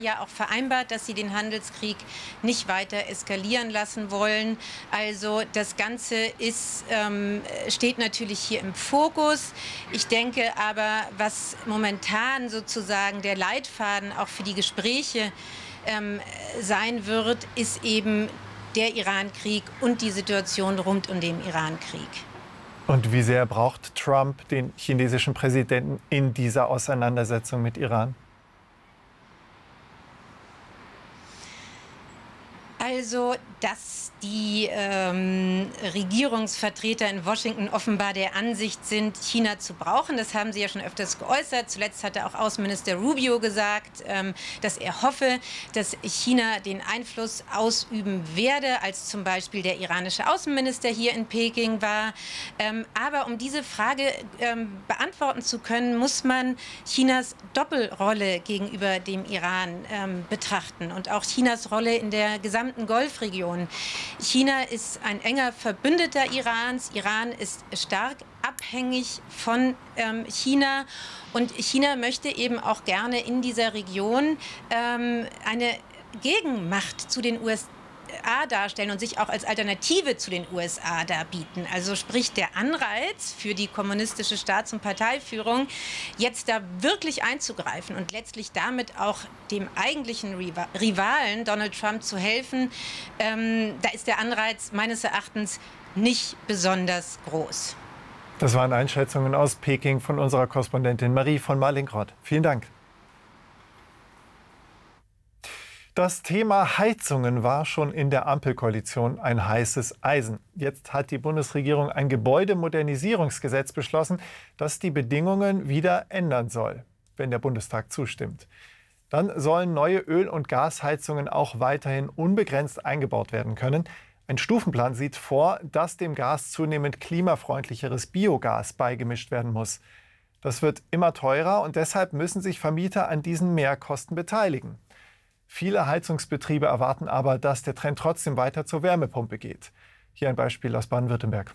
Ja auch vereinbart, dass sie den Handelskrieg nicht weiter eskalieren lassen wollen. Also das Ganze steht natürlich hier im Fokus. Ich denke aber, was momentan sozusagen der Leitfaden auch für die Gespräche sein wird, ist eben der Irankrieg und die Situation rund um den Irankrieg. Und wie sehr braucht Trump den chinesischen Präsidenten in dieser Auseinandersetzung mit Iran? Also, dass die Regierungsvertreter in Washington offenbar der Ansicht sind, China zu brauchen, das haben sie ja schon öfters geäußert. Zuletzt hatte auch Außenminister Rubio gesagt, dass er hoffe, dass China den Einfluss ausüben werde, als zum Beispiel der iranische Außenminister hier in Peking war. Aber um diese Frage beantworten zu können, muss man Chinas Doppelrolle gegenüber dem Iran betrachten und auch Chinas Rolle in der gesamten Golfregion. China ist ein enger Verbündeter Irans. Iran ist stark abhängig von China. Und China möchte eben auch gerne in dieser Region eine Gegenmacht zu den USA darstellen und sich auch als Alternative zu den USA darbieten. Also sprich der Anreiz für die kommunistische Staats- und Parteiführung, jetzt da wirklich einzugreifen und letztlich damit auch dem eigentlichen Rivalen Donald Trump zu helfen, da ist der Anreiz meines Erachtens nicht besonders groß. Das waren Einschätzungen aus Peking von unserer Korrespondentin Marie von Marlingrott. Vielen Dank. Das Thema Heizungen war schon in der Ampelkoalition ein heißes Eisen. Jetzt hat die Bundesregierung ein Gebäudemodernisierungsgesetz beschlossen, das die Bedingungen wieder ändern soll, wenn der Bundestag zustimmt. Dann sollen neue Öl- und Gasheizungen auch weiterhin unbegrenzt eingebaut werden können. Ein Stufenplan sieht vor, dass dem Gas zunehmend klimafreundlicheres Biogas beigemischt werden muss. Das wird immer teurer und deshalb müssen sich Vermieter an diesen Mehrkosten beteiligen. Viele Heizungsbetriebe erwarten aber, dass der Trend trotzdem weiter zur Wärmepumpe geht. Hier ein Beispiel aus Baden-Württemberg.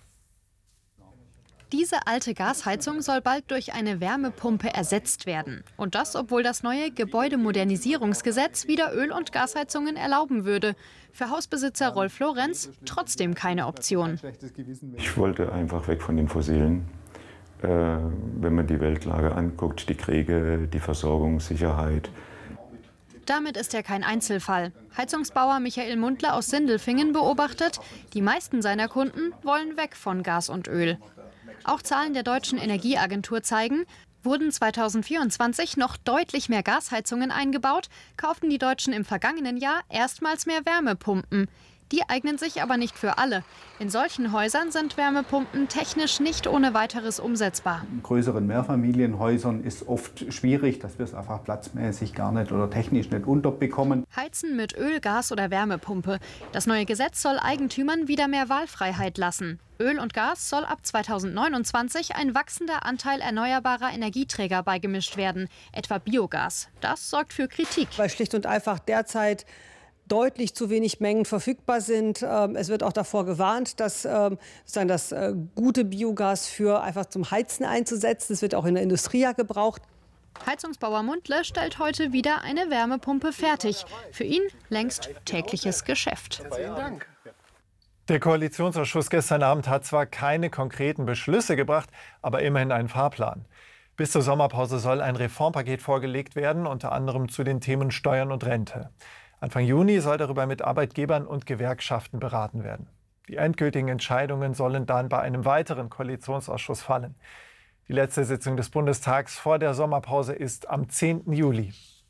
Diese alte Gasheizung soll bald durch eine Wärmepumpe ersetzt werden. Und das, obwohl das neue Gebäudemodernisierungsgesetz wieder Öl- und Gasheizungen erlauben würde. Für Hausbesitzer Rolf Lorenz trotzdem keine Option. Ich wollte einfach weg von den Fossilen. Wenn man die Weltlage anguckt, die Kriege, die Versorgungssicherheit. Damit ist er kein Einzelfall. Heizungsbauer Michael Mundler aus Sindelfingen beobachtet, die meisten seiner Kunden wollen weg von Gas und Öl. Auch Zahlen der Deutschen Energieagentur zeigen, wurden 2024 noch deutlich mehr Gasheizungen eingebaut, kauften die Deutschen im vergangenen Jahr erstmals mehr Wärmepumpen. Die eignen sich aber nicht für alle. In solchen Häusern sind Wärmepumpen technisch nicht ohne weiteres umsetzbar. In größeren Mehrfamilienhäusern ist oft schwierig, dass wir es einfach platzmäßig gar nicht oder technisch nicht unterbekommen. Heizen mit Öl, Gas oder Wärmepumpe. Das neue Gesetz soll Eigentümern wieder mehr Wahlfreiheit lassen. Öl und Gas soll ab 2029 ein wachsender Anteil erneuerbarer Energieträger beigemischt werden, etwa Biogas. Das sorgt für Kritik. Weil schlicht und einfach derzeit deutlich zu wenig Mengen verfügbar sind. Es wird auch davor gewarnt, dass sozusagen das gute Biogas für einfach zum Heizen einzusetzen. Es wird auch in der Industrie ja gebraucht. Heizungsbauer Mundle stellt heute wieder eine Wärmepumpe fertig. Für ihn längst tägliches Geschäft. Vielen Dank. Der Koalitionsausschuss gestern Abend hat zwar keine konkreten Beschlüsse gebracht, aber immerhin einen Fahrplan. Bis zur Sommerpause soll ein Reformpaket vorgelegt werden, unter anderem zu den Themen Steuern und Rente. Anfang Juni soll darüber mit Arbeitgebern und Gewerkschaften beraten werden. Die endgültigen Entscheidungen sollen dann bei einem weiteren Koalitionsausschuss fallen. Die letzte Sitzung des Bundestags vor der Sommerpause ist am 10. Juli.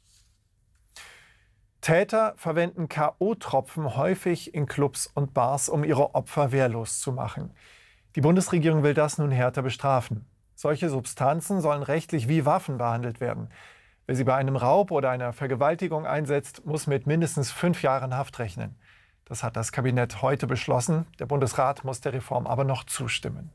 Täter verwenden K.O.-Tropfen häufig in Clubs und Bars, um ihre Opfer wehrlos zu machen. Die Bundesregierung will das nun härter bestrafen. Solche Substanzen sollen rechtlich wie Waffen behandelt werden. Wer sie bei einem Raub oder einer Vergewaltigung einsetzt, muss mit mindestens 5 Jahren Haft rechnen. Das hat das Kabinett heute beschlossen. Der Bundesrat muss der Reform aber noch zustimmen.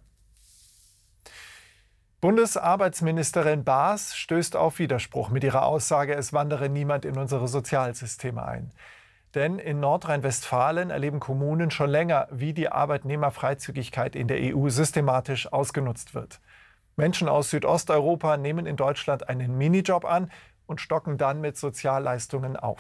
Bundesarbeitsministerin Baas stößt auf Widerspruch mit ihrer Aussage, es wandere niemand in unsere Sozialsysteme ein. Denn in Nordrhein-Westfalen erleben Kommunen schon länger, wie die Arbeitnehmerfreizügigkeit in der EU systematisch ausgenutzt wird. Menschen aus Südosteuropa nehmen in Deutschland einen Minijob an und stocken dann mit Sozialleistungen auf.